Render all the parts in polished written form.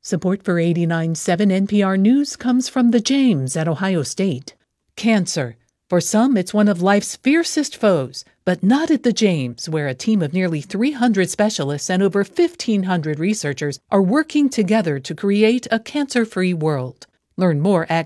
Support for 89.7 NPR News comes from the James at Ohio State. Cancer. For some, it's one of life's fiercest foes, but not at the James, where a team of nearly 300 specialists and over 1,500 researchers are working together to create a cancer-free world. Learn more at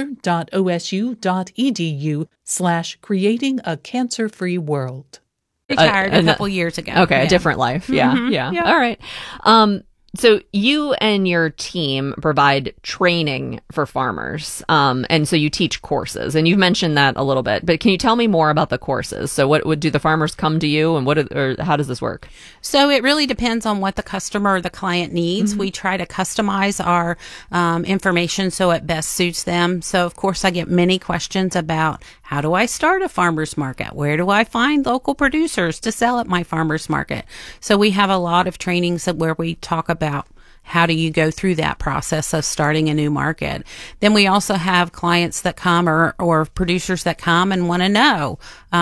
cancer.osu.edu/creating a cancer-free world. Retired a couple years ago. Okay, a different life. Yeah, yeah. All right. So you and your team provide training for farmers, and so you teach courses, and you've mentioned that a little bit. But can you tell me more about the courses? So, what do the farmers come to you, and how does this work? So it really depends on what the customer or the client needs. We try to customize our information so it best suits them. So, of course, I get many questions about how do I start a farmer's market? Where do I find local producers to sell at my farmer's market? So we have a lot of trainings where we talk about how do you go through that process of starting a new market. Then we also have clients that come or producers that come and want to know,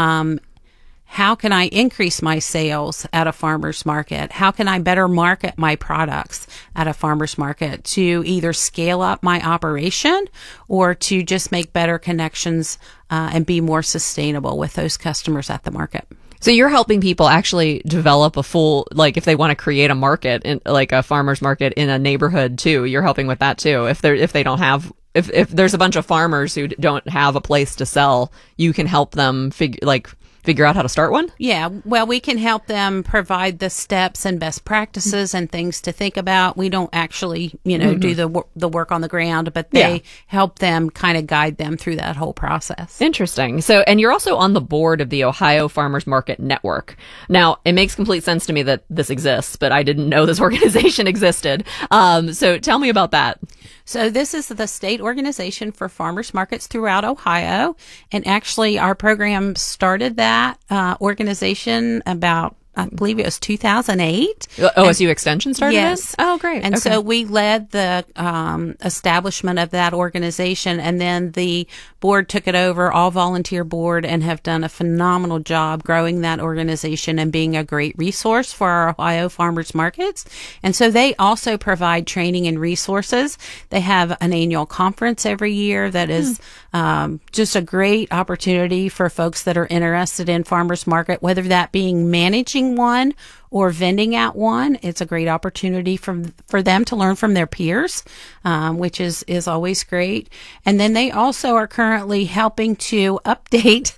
how can I increase my sales at a farmer's market? How can I better market my products at a farmer's market to either scale up my operation or to just make better connections and be more sustainable with those customers at the market? So you're helping people actually develop a full, like if they want to create a market, like a farmer's market in a neighborhood too, you're helping with that too. If they don't have, if there's a bunch of farmers who don't have a place to sell, you can help them figure out how to start one? Yeah, well, we can help them provide the steps and best practices and things to think about. We don't actually, do the work on the ground, but they help them kind of guide them through that whole process. Interesting. So, and you're also on the board of the Ohio Farmers Market Network. Now, it makes complete sense to me that this exists, but I didn't know this organization existed. So tell me about that. So this is the state organization for farmers markets throughout Ohio. And actually our program started that organization about, I believe it was 2008. OSU Extension started yes. it? Oh, great. And so we led the establishment of that organization, and then the board took it over, all volunteer board, and have done a phenomenal job growing that organization and being a great resource for our Ohio farmers markets. And so they also provide training and resources. They have an annual conference every year that is just a great opportunity for folks that are interested in farmers market, whether that being managing one or vending at one. It's a great opportunity for them to learn from their peers, which is always great. And then they also are currently helping to update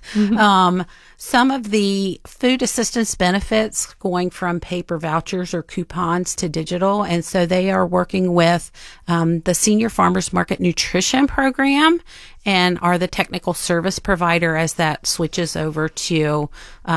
some of the food assistance benefits, going from paper vouchers or coupons to digital. And so they are working with the Senior Farmers Market Nutrition Program and are the technical service provider as that switches over to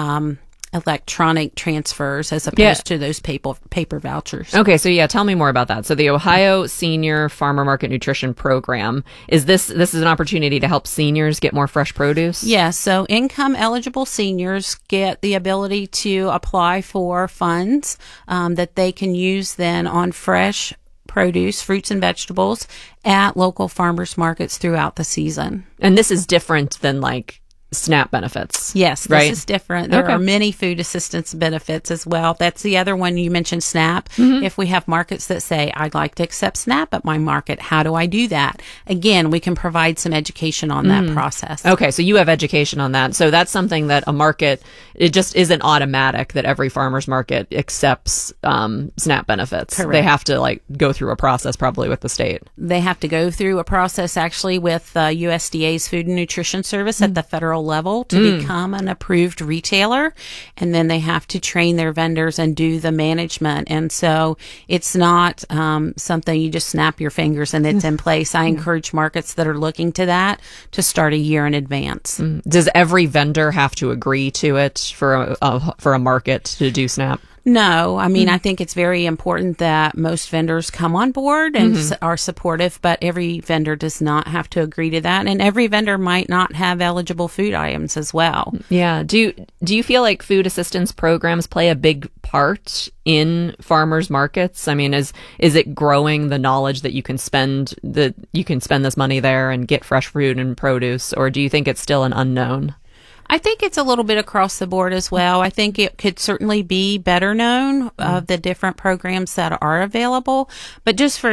electronic transfers as opposed to those paper vouchers. Okay, so tell me more about that. So the Ohio Senior Farmer Market Nutrition Program, this is an opportunity to help seniors get more fresh produce? Yes, so income eligible seniors get the ability to apply for funds that they can use then on fresh produce, fruits and vegetables at local farmers markets throughout the season. And this is different than SNAP benefits. Yes, this right? is different. There are many food assistance benefits as well. That's the other one you mentioned, SNAP. If we have markets that say, I'd like to accept SNAP at my market, how do I do that? Again, we can provide some education on that process. Okay, so you have education on that. So that's something that a market, it just isn't automatic that every farmer's market accepts SNAP benefits. Correct. They have to go through a process probably with the state. They have to go through a process actually with USDA's Food and Nutrition Service at the federal level to become an approved retailer, and then they have to train their vendors and do the management. And so it's not something you just snap your fingers and it's in place. I encourage markets that are looking to that to start a year in advance. Does every vendor have to agree to it for a market to do SNAP? No, I mean, I think it's very important that most vendors come on board and are supportive, but every vendor does not have to agree to that. And every vendor might not have eligible food items as well. Yeah. Do you feel like food assistance programs play a big part in farmers markets? I mean, is it growing the knowledge that you can spend this money there and get fresh fruit and produce, or do you think it's still an unknown? I think it's a little bit across the board as well. I think it could certainly be better known of the different programs that are available. But just for